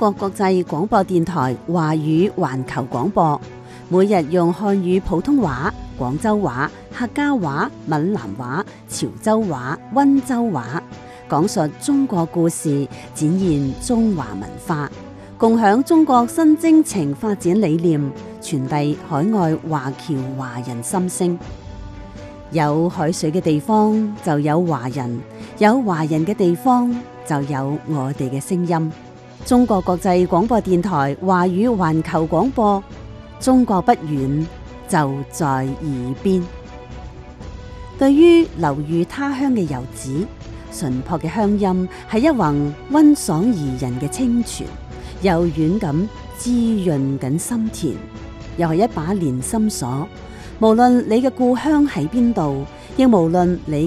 國國際廣播電台華語環球廣播，每日用漢語普通話、廣州話、客家話、閩南話、潮州話、溫州話，講述中國故事，展現中華文化，共享中國新征程發展理念，傳遞海外華僑華人心聲。有海水嘅地方就有華人，有華人嘅地方就有我哋嘅聲音。中國國際廣播電台華語環球廣播，中國不遠，就在耳邊。對於流寓他鄉嘅遊子，淳樸嘅鄉音係一泓溫爽宜人嘅清泉，柔軟咁滋潤緊心田，又係一把連心鎖。無論你嘅故鄉喺邊度，亦無論你